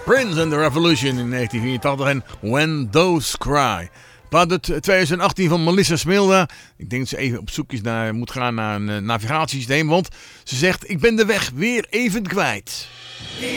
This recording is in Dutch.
Prince and the Revolution in 1984 en When Doves Cry. Plaat uit 2018 van Melissa Smilda. Ik denk dat ze even op zoek moet gaan naar een navigatiesysteem. Want ze zegt, ik ben de weg weer even kwijt.